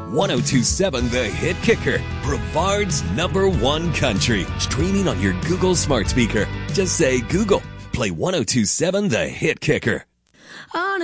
1027 The Hit Kicker, Brevard's #1 country. Streaming on your Google smart speaker. Just say Google. Play 1027 The Hit Kicker.